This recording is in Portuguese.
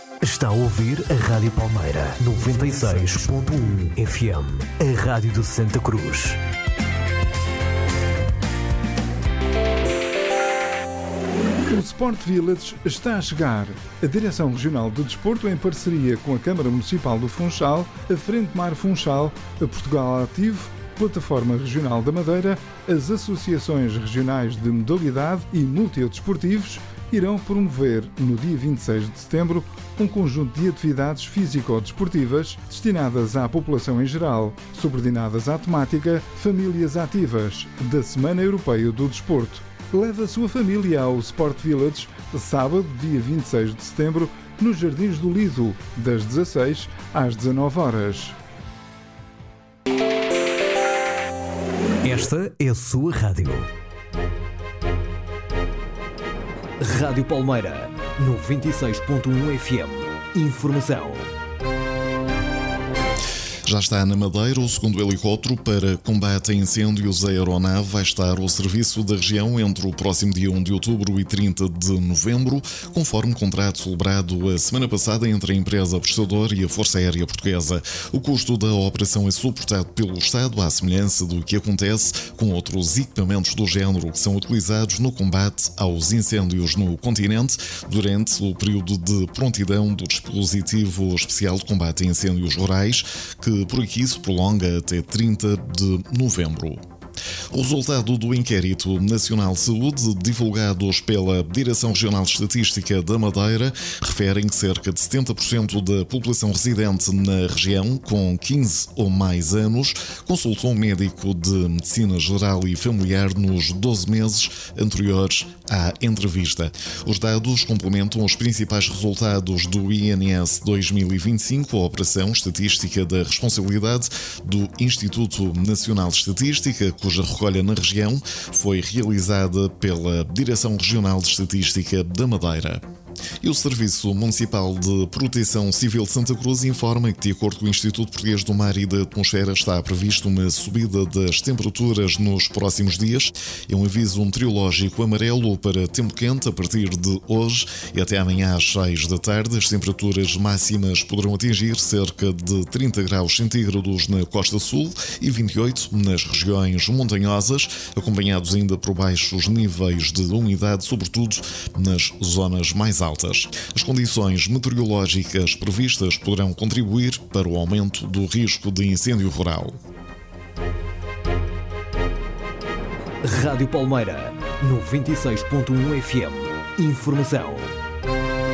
Está a ouvir a Rádio Palmeira 96.1 FM, a Rádio de Santa Cruz. O Sport Village está a chegar. A Direção Regional do Desporto, em parceria com a Câmara Municipal do Funchal, a Frente Mar Funchal, a Portugal Ativo, Plataforma Regional da Madeira, as Associações Regionais de Modalidade e Multidesportivos irão promover, no dia 26 de setembro, um conjunto de atividades físico-desportivas destinadas à população em geral, subordinadas à temática Famílias Ativas, da Semana Europeia do Desporto. Leve a sua família ao Sport Village, sábado, dia 26 de setembro, nos Jardins do Lido, das 16 às 19 horas. Esta é a sua rádio. Rádio Palmeira, 96.1 FM. Informação. Já está na Madeira o segundo helicóptero para combate a incêndios. A aeronave vai estar ao serviço da região entre o próximo dia 1 de outubro e 30 de novembro, conforme contrato celebrado a semana passada entre a empresa prestadora e a Força Aérea Portuguesa. O custo da operação é suportado pelo Estado, à semelhança do que acontece com outros equipamentos do género que são utilizados no combate aos incêndios no continente durante o período de prontidão do dispositivo especial de combate a incêndios rurais, que por aqui se prolonga até 30 de novembro. O resultado do Inquérito Nacional de Saúde, divulgados pela Direção Regional de Estatística da Madeira, referem que cerca de 70% da população residente na região, com 15 ou mais anos, consultou um médico de medicina geral e familiar nos 12 meses anteriores à entrevista. Os dados complementam os principais resultados do INS 2025, a Operação Estatística da Responsabilidade do Instituto Nacional de Estatística, cuja recolha na região foi realizada pela Direção Regional de Estatística da Madeira. E o Serviço Municipal de Proteção Civil de Santa Cruz informa que, de acordo com o Instituto Português do Mar e da Atmosfera, está prevista uma subida das temperaturas nos próximos dias. É um aviso meteorológico amarelo para tempo quente a partir de hoje e até amanhã às 6 da tarde. As temperaturas máximas poderão atingir cerca de 30 graus centígrados na costa sul e 28 nas regiões montanhosas, acompanhados ainda por baixos níveis de umidade, sobretudo nas zonas mais altas. As condições meteorológicas previstas poderão contribuir para o aumento do risco de incêndio rural. Rádio Palmeira, 96.1 FM. Informação.